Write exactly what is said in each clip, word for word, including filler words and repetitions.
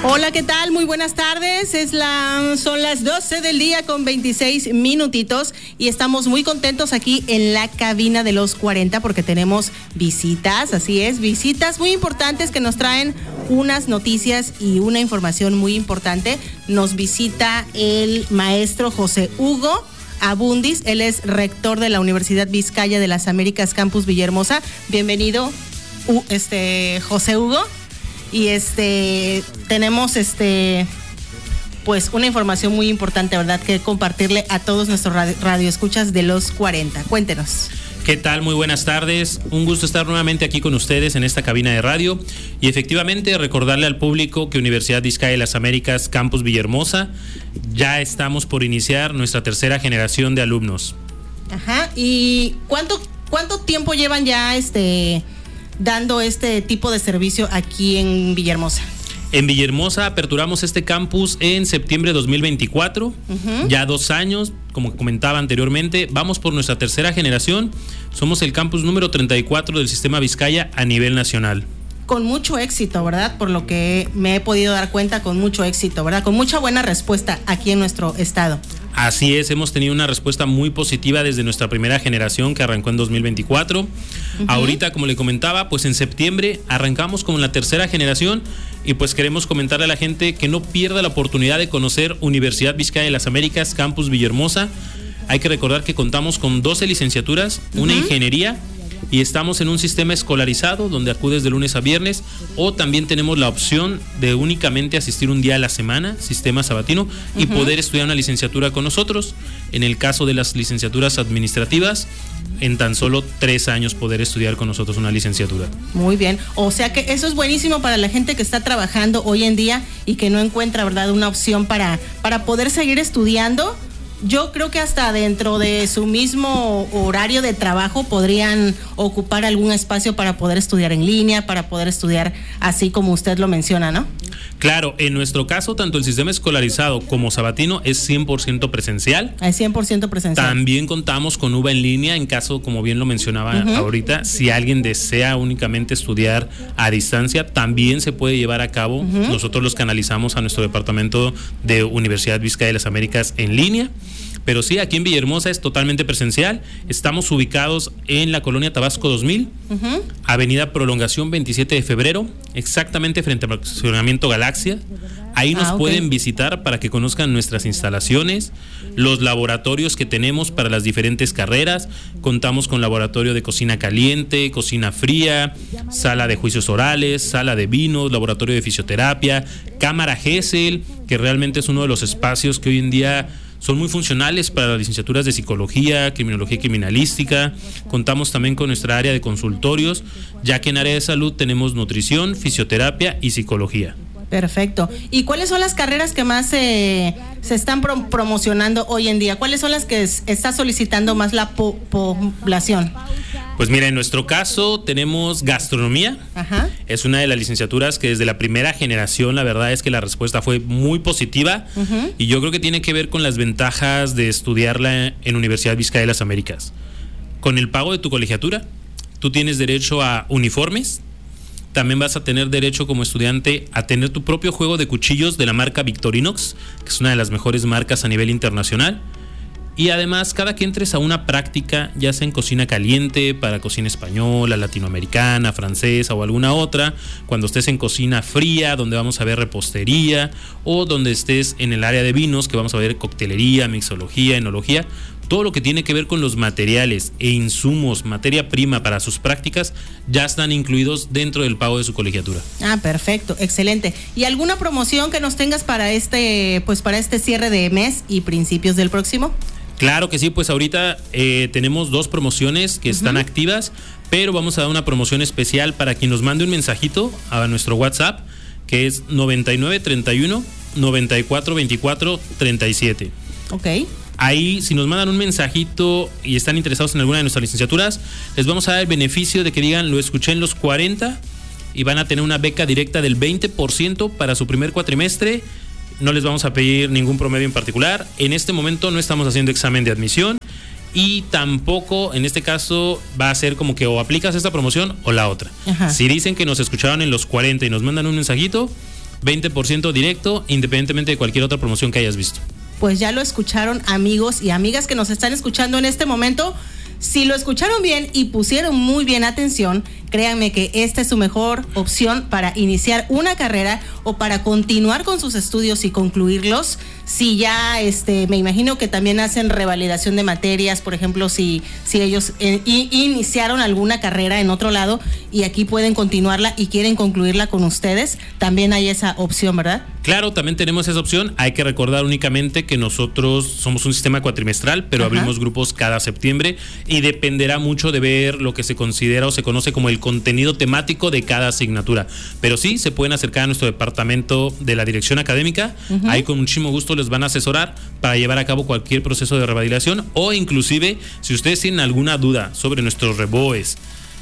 Hola, ¿qué tal? Muy buenas tardes. Es la, son las doce del día con veintiséis minutitos y estamos muy contentos aquí en la cabina de los cuarenta porque tenemos visitas, así es, visitas muy importantes que nos traen unas noticias y una información muy importante. Nos visita el maestro José Hugo Abundis, él es rector de la Universidad Vizcaya de las Américas Campus Villahermosa. Bienvenido, este José Hugo. Y este tenemos este pues una información muy importante, ¿verdad?, que compartirle a todos nuestros radio, radioescuchas de los cuarenta. Cuéntenos. ¿Qué tal? Muy buenas tardes. Un gusto estar nuevamente aquí con ustedes en esta cabina de radio y efectivamente recordarle al público que Universidad Vizcaya de las Américas Campus Villahermosa ya estamos por iniciar nuestra tercera generación de alumnos. Ajá. ¿Y cuánto cuánto tiempo llevan ya este dando este tipo de servicio aquí en Villahermosa? En Villahermosa aperturamos este campus en septiembre de dos mil veinticuatro, uh-huh. Ya dos años, como comentaba anteriormente, vamos por nuestra tercera generación, somos el campus número treinta y cuatro del sistema Vizcaya a nivel nacional. Con mucho éxito, ¿verdad? Por lo que me he podido dar cuenta, con mucho éxito, ¿verdad? Con mucha buena respuesta aquí en nuestro estado. Así es, hemos tenido una respuesta muy positiva desde nuestra primera generación que arrancó en dos mil veinticuatro. Uh-huh. Ahorita, como le comentaba, pues en septiembre arrancamos con la tercera generación y pues queremos comentarle a la gente que no pierda la oportunidad de conocer Universidad Vizcaya de las Américas Campus Villahermosa. Hay que recordar que contamos con doce licenciaturas, uh-huh. una ingeniería, y estamos en un sistema escolarizado donde acudes de lunes a viernes, o también tenemos la opción de únicamente asistir un día a la semana, sistema sabatino, y uh-huh. poder estudiar una licenciatura con nosotros. En el caso de las licenciaturas administrativas, en tan solo tres años poder estudiar con nosotros una licenciatura. Muy bien, o sea que eso es buenísimo para la gente que está trabajando hoy en día y que no encuentra, ¿verdad?, una opción para, para poder seguir estudiando. Yo creo que hasta dentro de su mismo horario de trabajo podrían ocupar algún espacio para poder estudiar en línea, para poder estudiar así como usted lo menciona, ¿no? Claro, en nuestro caso, tanto el sistema escolarizado como sabatino es cien por ciento presencial. Es cien por ciento presencial. También contamos con U V A en línea en caso, como bien lo mencionaba uh-huh. ahorita, si alguien desea únicamente estudiar a distancia, también se puede llevar a cabo. Uh-huh. Nosotros los canalizamos a nuestro departamento de Universidad Vizcaya de las Américas en línea. Pero sí, aquí en Villahermosa es totalmente presencial. Estamos ubicados en la colonia Tabasco dos mil, uh-huh. Avenida Prolongación veintisiete de febrero, exactamente frente al fraccionamiento Galaxia. Ahí nos ah, okay. pueden visitar para que conozcan nuestras instalaciones, los laboratorios que tenemos para las diferentes carreras. Contamos con laboratorio de cocina caliente, cocina fría, sala de juicios orales, sala de vinos, laboratorio de fisioterapia, cámara Gesell, que realmente es uno de los espacios que hoy en día son muy funcionales para las licenciaturas de psicología, criminología y criminalística. Contamos también con nuestra área de consultorios, ya que en área de salud tenemos nutrición, fisioterapia y psicología. Perfecto. ¿Y cuáles son las carreras que más eh, se están pro- promocionando hoy en día? ¿Cuáles son las que es, está solicitando más la po- población? Pues mira, en nuestro caso tenemos gastronomía. Ajá. Es una de las licenciaturas que desde la primera generación la verdad es que la respuesta fue muy positiva, uh-huh. y yo creo que tiene que ver con las ventajas de estudiarla en Universidad Vizcaya de las Américas. Con el pago de tu colegiatura, tú tienes derecho a uniformes. También vas a tener derecho como estudiante a tener tu propio juego de cuchillos de la marca Victorinox, que es una de las mejores marcas a nivel internacional. Y además, cada que entres a una práctica, ya sea en cocina caliente, para cocina española, latinoamericana, francesa o alguna otra, cuando estés en cocina fría, donde vamos a ver repostería, o donde estés en el área de vinos, que vamos a ver coctelería, mixología, enología, todo lo que tiene que ver con los materiales e insumos, materia prima para sus prácticas, ya están incluidos dentro del pago de su colegiatura. Ah, perfecto, excelente. ¿Y alguna promoción que nos tengas para este, pues para este cierre de mes y principios del próximo? Claro que sí, pues ahorita eh, tenemos dos promociones que uh-huh. están activas, pero vamos a dar una promoción especial para quien nos mande un mensajito a nuestro WhatsApp, que es noventa y nueve treinta y uno noventa y cuatro veinticuatro treinta y siete. Ok. Ahí, si nos mandan un mensajito y están interesados en alguna de nuestras licenciaturas, les vamos a dar el beneficio de que digan, lo escuché en los cuarenta, y van a tener una beca directa del veinte por ciento para su primer cuatrimestre. No les vamos a pedir ningún promedio en particular. En este momento no estamos haciendo examen de admisión y tampoco en este caso va a ser como que o aplicas esta promoción o la otra. Ajá. Si dicen que nos escucharon en los cuarenta y nos mandan un mensajito, veinte por ciento directo, independientemente de cualquier otra promoción que hayas visto. Pues ya lo escucharon, amigos y amigas que nos están escuchando en este momento. Si lo escucharon bien y pusieron muy bien atención, créanme que esta es su mejor opción para iniciar una carrera o para continuar con sus estudios y concluirlos. Si ya, este, me imagino que también hacen revalidación de materias, por ejemplo, si, si ellos eh, in, iniciaron alguna carrera en otro lado y aquí pueden continuarla y quieren concluirla con ustedes, también hay esa opción, ¿verdad? Claro, también tenemos esa opción. Hay que recordar únicamente que nosotros somos un sistema cuatrimestral, pero Ajá. abrimos grupos cada septiembre y dependerá mucho de ver lo que se considera o se conoce como el contenido temático de cada asignatura. Pero sí, se pueden acercar a nuestro departamento de la dirección académica. Uh-huh. Ahí con muchísimo gusto les van a asesorar para llevar a cabo cualquier proceso de revalidación o inclusive si ustedes tienen alguna duda sobre nuestros reboes,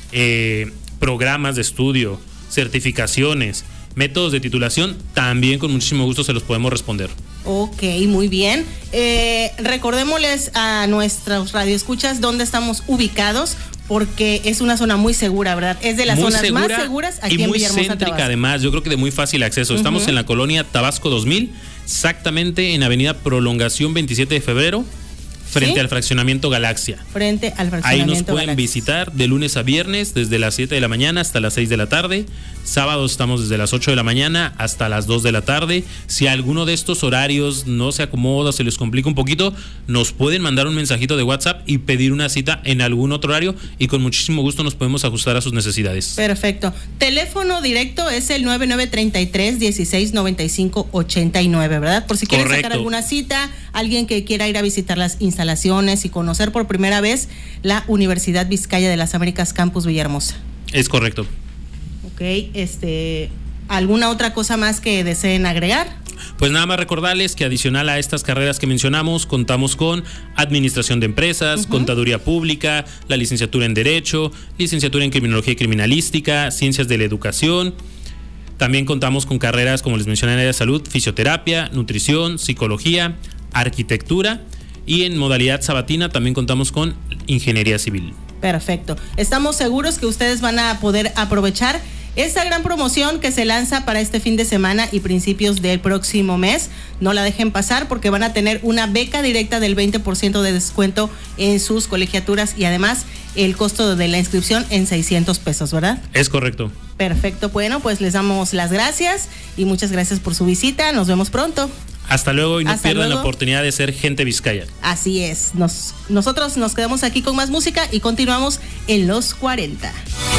eh, programas de estudio, certificaciones, métodos de titulación, también con muchísimo gusto se los podemos responder. Ok, muy bien. Eh, recordémosles a nuestros radioescuchas dónde estamos ubicados, porque es una zona muy segura, ¿verdad? Es de las muy zonas más seguras aquí y en muy Villahermosa, céntrica, Tabasco. Además, yo creo que de muy fácil acceso. Estamos uh-huh. en la colonia Tabasco dos mil, exactamente en Avenida Prolongación veintisiete de febrero. Frente ¿Sí? al fraccionamiento Galaxia. Frente al fraccionamiento Ahí nos pueden Galaxia. visitar de lunes a viernes desde las siete de la mañana hasta las seis de la tarde. Sábados estamos desde las ocho de la mañana hasta las dos de la tarde. Si alguno de estos horarios no se acomoda, se les complica un poquito, nos pueden mandar un mensajito de WhatsApp y pedir una cita en algún otro horario y con muchísimo gusto nos podemos ajustar a sus necesidades. Perfecto. Teléfono directo es el nueve nueve tres tres, uno seis nueve cinco, ocho nueve, ¿verdad? Por si quieren Correcto. sacar alguna cita, alguien que quiera ir a visitar las instalaciones y conocer por primera vez la Universidad Vizcaya de las Américas Campus Villahermosa. Es correcto. Ok, este, ¿alguna otra cosa más que deseen agregar? Pues nada más recordarles que adicional a estas carreras que mencionamos, contamos con administración de empresas, uh-huh. contaduría pública, la licenciatura en Derecho, licenciatura en Criminología y Criminalística, Ciencias de la Educación. También contamos con carreras, como les mencioné, en área de salud, fisioterapia, nutrición, psicología, arquitectura y en modalidad sabatina también contamos con ingeniería civil. Perfecto. Estamos seguros que ustedes van a poder aprovechar esta gran promoción que se lanza para este fin de semana y principios del próximo mes. No la dejen pasar porque van a tener una beca directa del veinte por ciento de descuento en sus colegiaturas y además el costo de la inscripción en seiscientos pesos, ¿verdad? Es correcto. Perfecto. Bueno, pues les damos las gracias y muchas gracias por su visita. Nos vemos pronto. Hasta luego y no Hasta pierdan luego. la oportunidad de ser gente Vizcaya. Así es. Nos, nosotros nos quedamos aquí con más música y continuamos en los cuarenta.